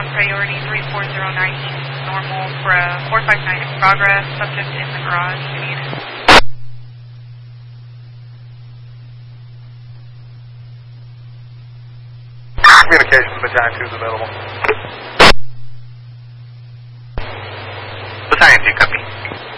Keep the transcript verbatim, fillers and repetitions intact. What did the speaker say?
priority three four zero nine East, normal for a four five nine in progress, subject in the garage, unit. Communications, Battalion two is available.